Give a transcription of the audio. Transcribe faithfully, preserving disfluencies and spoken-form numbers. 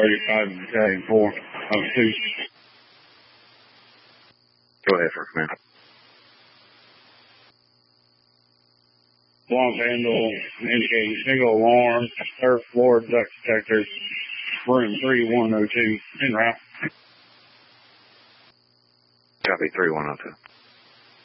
thirty-five, Battalion four, oh two. Go ahead, first man. Swamp handle indicating single alarm, third floor duct detector, room three one oh two, en route. Copy, three one oh two.